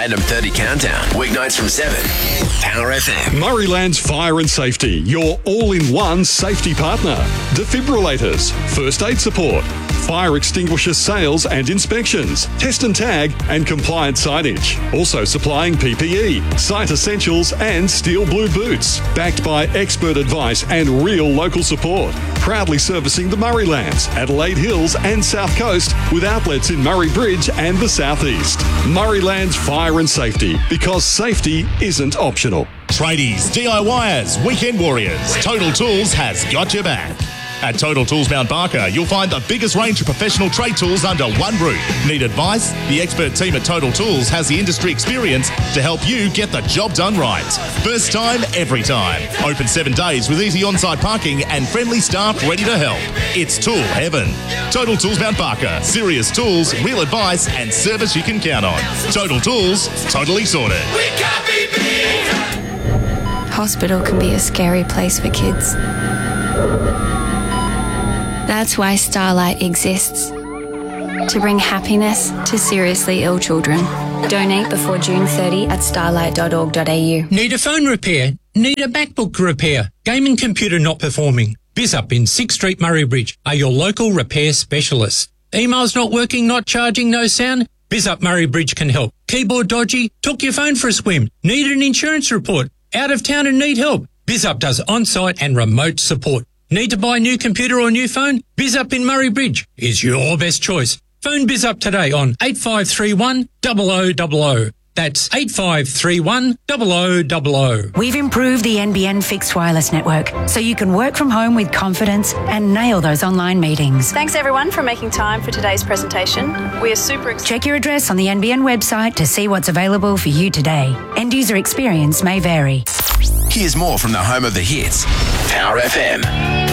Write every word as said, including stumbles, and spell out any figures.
Platinum thirty Countdown. Weeknights from seven. Power F M. Murraylands Fire and Safety, your all-in-one safety partner. Defibrillators, first aid support, fire extinguisher sales and inspections, test and tag and compliant signage. Also supplying P P E, site essentials and steel blue boots. Backed by expert advice and real local support. Proudly servicing the Murraylands, Adelaide Hills and South Coast with outlets in Murray Bridge and the South East. Murraylands Fire and Safety, because safety isn't optional. Tradies, DIYers, weekend warriors, Total Tools has got your back. At Total Tools Mount Barker, you'll find the biggest range of professional trade tools under one roof. Need advice? The expert team at Total Tools has the industry experience to help you get the job done right. First time, every time. Open seven days with easy on-site parking and friendly staff ready to help. It's tool heaven. Total Tools Mount Barker. Serious tools, real advice and service you can count on. Total Tools, totally sorted. We can't be beat. Hospital can be a scary place for kids. That's why Starlight exists. To bring happiness to seriously ill children. Donate before June thirtieth at starlight dot org dot a u. Need a phone repair? Need a MacBook repair? Gaming computer not performing? BizUp in sixth Street, Murray Bridge are your local repair specialists. Emails not working, not charging, no sound? BizUp Murray Bridge can help. Keyboard dodgy? Took your phone for a swim? Need an insurance report? Out of town and need help? BizUp does on-site and remote support. Need to buy a new computer or new phone? BizUp in Murray Bridge is your best choice. Phone BizUp today on eight five three one, zero zero zero zero. That's eight five three one, zero zero zero zero. We've improved the N B N fixed wireless network so you can work from home with confidence and nail those online meetings. Thanks everyone for making time for today's presentation. We are super excited. Check your address on the N B N website to see what's available for you today. End user experience may vary. Here's more from the home of the hits. Power F M.